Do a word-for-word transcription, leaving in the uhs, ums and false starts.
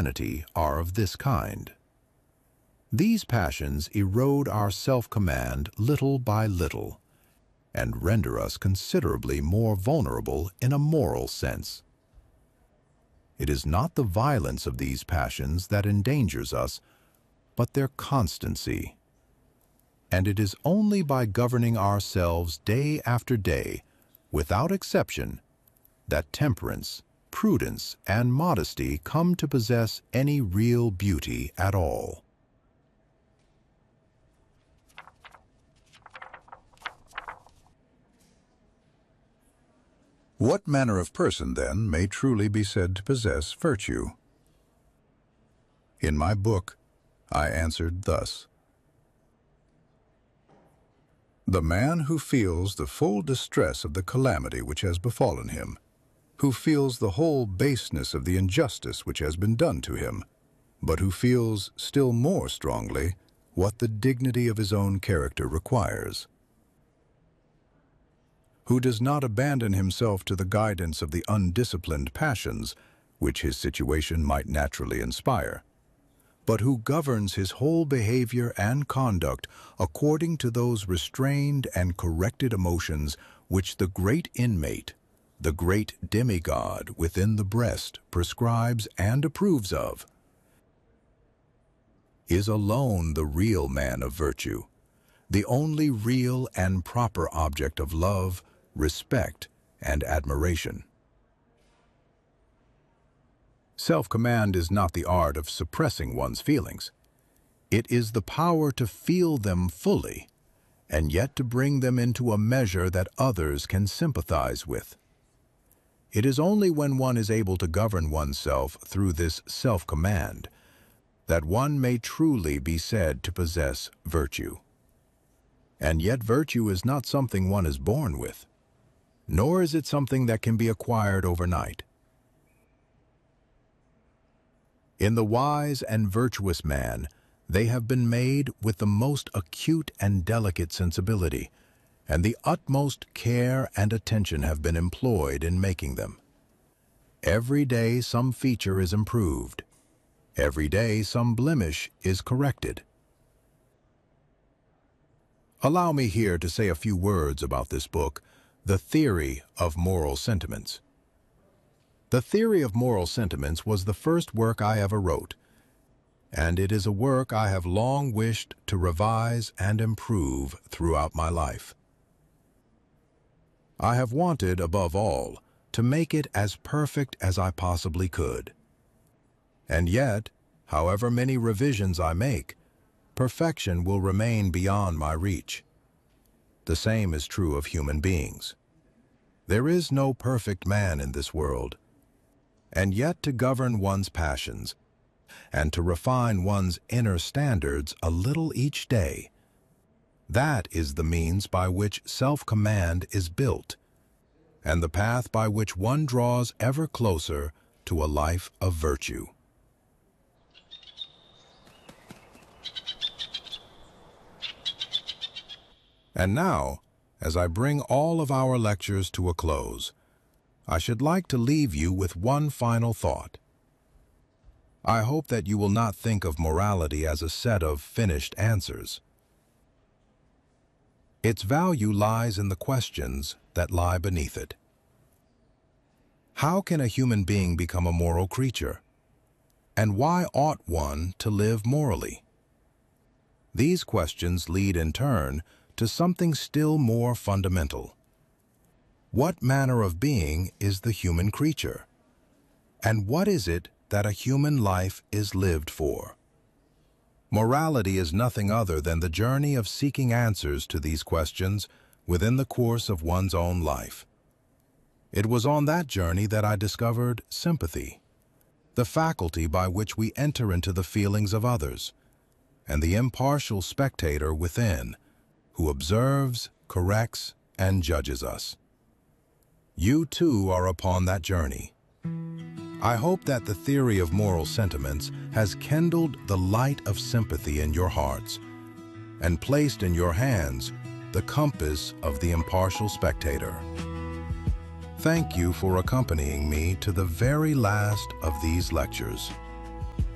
humanity are of this kind. These passions erode our self-command little by little and render us considerably more vulnerable in a moral sense. It is not the violence of these passions that endangers us, but their constancy. And it is only by governing ourselves day after day, without exception, that temperance, prudence, and modesty come to possess any real beauty at all. What manner of person, then, may truly be said to possess virtue? In my book, I answered thus: the man who feels the full distress of the calamity which has befallen him, who feels the whole baseness of the injustice which has been done to him, but who feels still more strongly what the dignity of his own character requires, who does not abandon himself to the guidance of the undisciplined passions which his situation might naturally inspire, but who governs his whole behavior and conduct according to those restrained and corrected emotions which the great inmate, the great demigod within the breast prescribes and approves of, is alone the real man of virtue, the only real and proper object of love, respect, and admiration. Self-command is not the art of suppressing one's feelings. It is the power to feel them fully, and yet to bring them into a measure that others can sympathize with. It is only when one is able to govern oneself through this self-command that one may truly be said to possess virtue. And yet virtue is not something one is born with, nor is it something that can be acquired overnight. In the wise and virtuous man, they have been made with the most acute and delicate sensibility, and the utmost care and attention have been employed in making them. Every day some feature is improved. Every day some blemish is corrected. Allow me here to say a few words about this book, The Theory of Moral Sentiments. The Theory of Moral Sentiments was the first work I ever wrote, and it is a work I have long wished to revise and improve throughout my life. I have wanted, above all, to make it as perfect as I possibly could. And yet, however many revisions I make, perfection will remain beyond my reach. The same is true of human beings. There is no perfect man in this world, and yet to govern one's passions and to refine one's inner standards a little each day, that is the means by which self-command is built, and the path by which one draws ever closer to a life of virtue. And now, as I bring all of our lectures to a close, I should like to leave you with one final thought. I hope that you will not think of morality as a set of finished answers. Its value lies in the questions that lie beneath it. How can a human being become a moral creature? And why ought one to live morally? These questions lead in turn to something still more fundamental. What manner of being is the human creature? And what is it that a human life is lived for? Morality is nothing other than the journey of seeking answers to these questions within the course of one's own life. It was on that journey that I discovered sympathy, the faculty by which we enter into the feelings of others, and the impartial spectator within, who observes, corrects, and judges us. You too are upon that journey. I hope that the theory of moral sentiments has kindled the light of sympathy in your hearts and placed in your hands the compass of the impartial spectator. Thank you for accompanying me to the very last of these lectures.